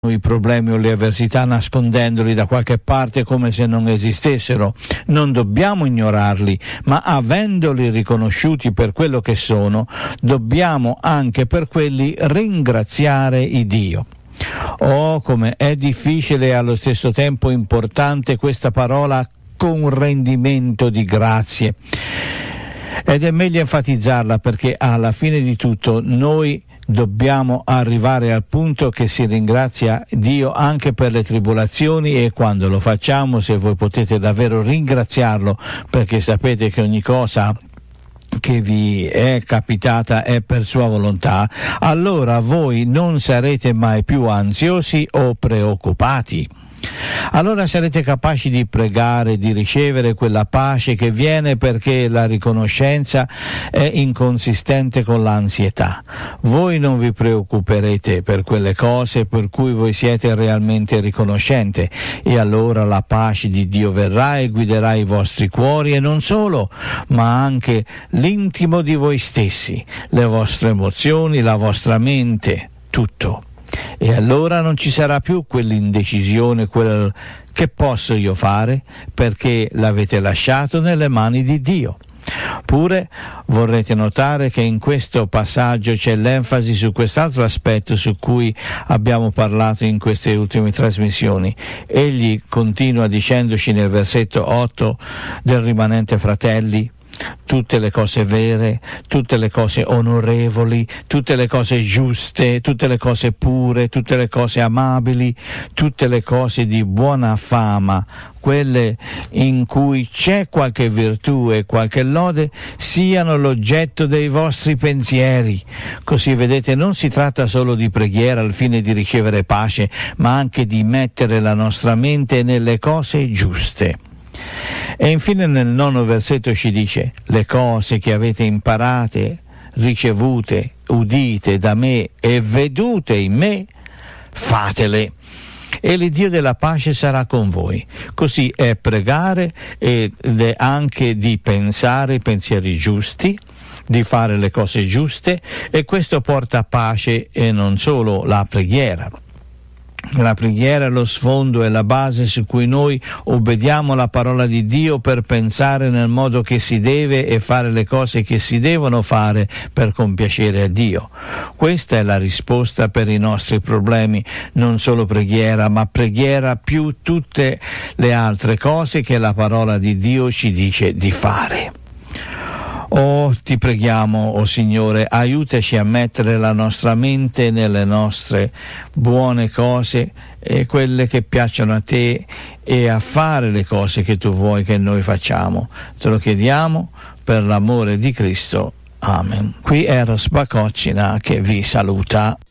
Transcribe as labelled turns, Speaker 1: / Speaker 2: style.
Speaker 1: i problemi o le avversità nascondendoli da qualche parte come se non esistessero. Non dobbiamo ignorarli, ma avendoli riconosciuti per quello che sono, dobbiamo anche per quelli ringraziare il Dio. Oh, come è difficile e allo stesso tempo importante questa parola con rendimento di grazie. Ed è meglio enfatizzarla perché alla fine di tutto noi dobbiamo arrivare al punto che si ringrazia Dio anche per le tribolazioni, e quando lo facciamo, se voi potete davvero ringraziarlo, perché sapete che ogni cosa che vi è capitata è per sua volontà, allora voi non sarete mai più ansiosi o preoccupati. Allora sarete capaci di pregare, di ricevere quella pace che viene perché la riconoscenza è inconsistente con l'ansietà. Voi non vi preoccuperete per quelle cose per cui voi siete realmente riconoscenti, e allora la pace di Dio verrà e guiderà i vostri cuori, e non solo, ma anche l'intimo di voi stessi, le vostre emozioni, la vostra mente, tutto. E allora non ci sarà più quell'indecisione, quel che posso io fare, perché l'avete lasciato nelle mani di Dio. Pure vorrete notare che in questo passaggio c'è l'enfasi su quest'altro aspetto su cui abbiamo parlato in queste ultime trasmissioni. Egli continua dicendoci nel versetto 8 del rimanente fratelli: tutte le cose vere, tutte le cose onorevoli, tutte le cose giuste, tutte le cose pure, tutte le cose amabili, tutte le cose di buona fama, quelle in cui c'è qualche virtù e qualche lode, siano l'oggetto dei vostri pensieri. Così vedete, non si tratta solo di preghiera al fine di ricevere pace, ma anche di mettere la nostra mente nelle cose giuste. E infine nel 9° versetto ci dice: le cose che avete imparate, ricevute, udite da me e vedute in me, fatele, e l'Iddio della pace sarà con voi. Così è pregare ed è anche di pensare pensieri giusti, di fare le cose giuste, e questo porta pace, e non solo la preghiera. La preghiera è lo sfondo e la base su cui noi obbediamo la parola di Dio per pensare nel modo che si deve e fare le cose che si devono fare per compiacere a Dio. Questa è la risposta per i nostri problemi, non solo preghiera, ma preghiera più tutte le altre cose che la parola di Dio ci dice di fare. Oh, ti preghiamo, oh Signore, aiutaci a mettere la nostra mente nelle nostre buone cose e quelle che piacciono a te, e a fare le cose che tu vuoi che noi facciamo. Te lo chiediamo per l'amore di Cristo. Amen. Qui è Eros Bacocina che vi saluta.